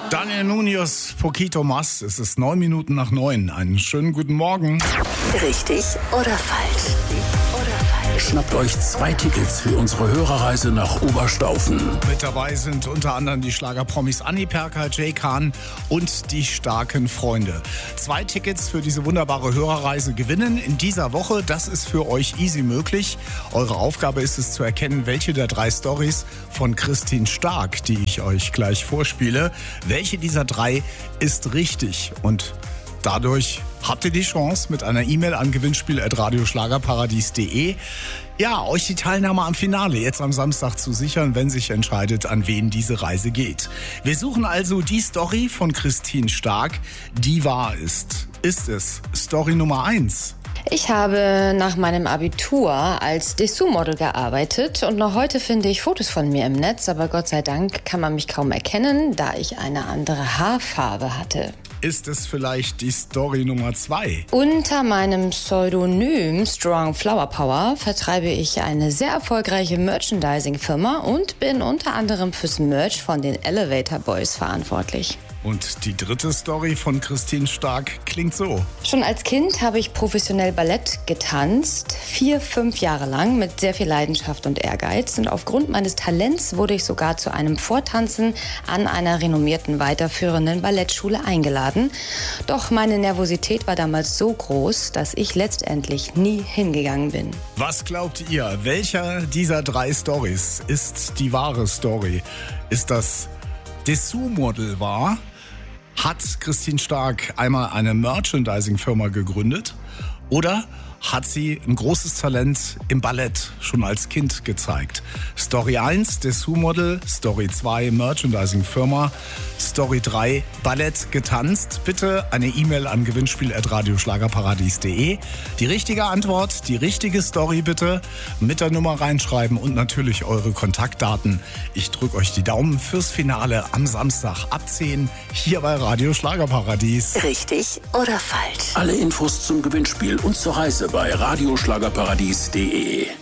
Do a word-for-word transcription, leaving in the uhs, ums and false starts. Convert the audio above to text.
Daniel Munoz, Poquito Más. Es ist neun Minuten nach neun. Einen schönen guten Morgen. Richtig oder falsch? Schnappt euch zwei Tickets für unsere Hörerreise nach Oberstaufen. Mit dabei sind unter anderem die Schlagerpromis Anni Perker, Jay Kahn und die starken Freunde. Zwei Tickets für diese wunderbare Hörerreise gewinnen in dieser Woche. Das ist für euch easy möglich. Eure Aufgabe ist es zu erkennen, welche der drei Storys von Christine Stark, die ich euch gleich vorspiele, welche dieser drei ist richtig. Und dadurch habt ihr die Chance, mit einer E-Mail an gewinnspiel at radioschlagerparadies punkt de ja, euch die Teilnahme am Finale jetzt am Samstag zu sichern, wenn sich entscheidet, an wen diese Reise geht. Wir suchen also die Story von Christine Stark, die wahr ist. Ist es Story Nummer eins? Ich habe nach meinem Abitur als Dessous-Model gearbeitet und noch heute finde ich Fotos von mir im Netz, aber Gott sei Dank kann man mich kaum erkennen, da ich eine andere Haarfarbe hatte. Ist es vielleicht die Story Nummer zwei? Unter meinem Pseudonym Strong Flower Power vertreibe ich eine sehr erfolgreiche Merchandising-Firma und bin unter anderem fürs Merch von den Elevator Boys verantwortlich. Und die dritte Story von Christine Stark klingt so. Schon als Kind habe ich professionell Ballett getanzt, vier, fünf Jahre lang mit sehr viel Leidenschaft und Ehrgeiz. Und aufgrund meines Talents wurde ich sogar zu einem Vortanzen an einer renommierten weiterführenden Ballettschule eingeladen. Doch meine Nervosität war damals so groß, dass ich letztendlich nie hingegangen bin. Was glaubt ihr, welcher dieser drei Storys ist die wahre Story? Ist das Dessous-Model war? Hat Christine Stark einmal eine Merchandising-Firma gegründet? Oder hat sie ein großes Talent im Ballett schon als Kind gezeigt? Story eins, Dessous-Model. Story zwei, Merchandising-Firma. Story drei, Ballett getanzt. Bitte eine E-Mail an gewinnspiel at radioschlagerparadies punkt de. Die richtige Antwort, die richtige Story bitte mit der Nummer reinschreiben und natürlich eure Kontaktdaten. Ich drücke euch die Daumen fürs Finale am Samstag ab zehn hier bei Radio Schlagerparadies. Richtig oder falsch? Alle Infos zum Gewinnspiel und zur Reise bei radioschlagerparadies punkt de.